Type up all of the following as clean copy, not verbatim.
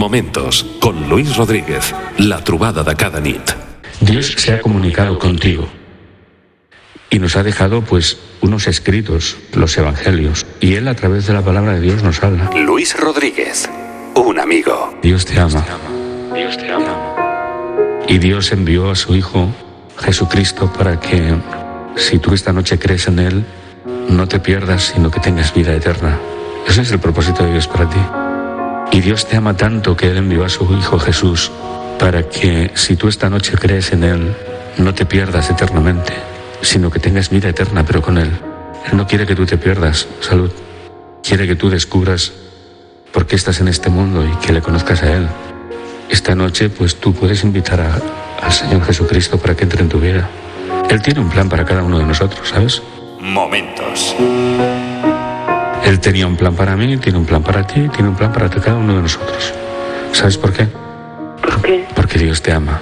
Momentos, con Luis Rodríguez, la trobada de cada nit. Dios se ha comunicado contigo y nos ha dejado pues unos escritos, los evangelios, y Él a través de la palabra de Dios nos habla. Luis Rodríguez, un amigo. Dios te ama. Dios te ama. Y Dios envió a su Hijo Jesucristo para que, si tú esta noche crees en Él, no te pierdas, sino que tengas vida eterna. Ese es el propósito de Dios para ti. Y Dios te ama tanto que Él envió a su Hijo Jesús para que, si tú esta noche crees en Él, no te pierdas eternamente, sino que tengas vida eterna, pero con Él. Él no quiere que tú te pierdas, Salud. Quiere que tú descubras por qué estás en este mundo y que le conozcas a Él. Esta noche, pues tú puedes invitar al Señor Jesucristo para que entre en tu vida. Él tiene un plan para cada uno de nosotros, ¿sabes? Momentos. Él tenía un plan para mí, tiene un plan para ti, tiene un plan para cada uno de nosotros. ¿Sabes por qué? ¿Por qué? Porque Dios te ama.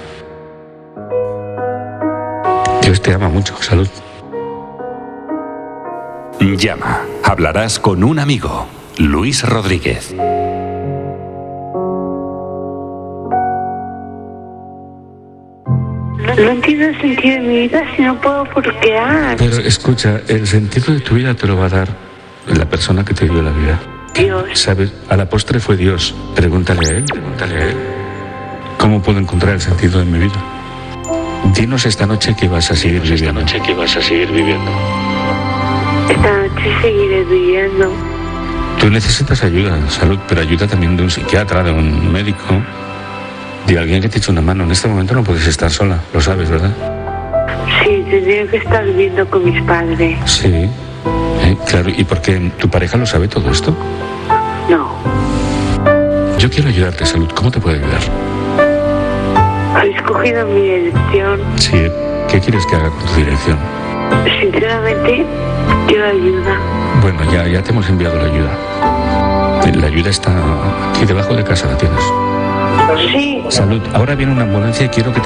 Dios te ama mucho, Salud. Llama. Hablarás con un amigo. Luis Rodríguez. No entiendo el sentido de mi vida si no puedo bloquear. Pero escucha, el sentido de tu vida te lo va a dar la persona que te dio la vida. Dios. ¿Sabes? A la postre fue Dios. Pregúntale a Él. ¿Cómo puedo encontrar el sentido de mi vida? Dinos esta noche que vas a seguir viviendo. Esta noche seguiré viviendo. Tú necesitas ayuda, Salud, pero ayuda también de un psiquiatra, de un médico, de alguien que te eche una mano. En este momento no puedes estar sola, lo sabes, ¿verdad? Sí, tendría que estar viviendo con mis padres. Sí, claro. ¿Y por qué tu pareja lo sabe todo esto? No. Yo quiero ayudarte, Salud. ¿Cómo te puedo ayudar? Habéis cogido mi dirección. Sí. ¿Qué quieres que haga con tu dirección? Sinceramente, quiero ayuda. Bueno, ya te hemos enviado la ayuda. La ayuda está aquí debajo de casa, ¿la tienes? Sí. Salud, ahora viene una ambulancia y quiero que te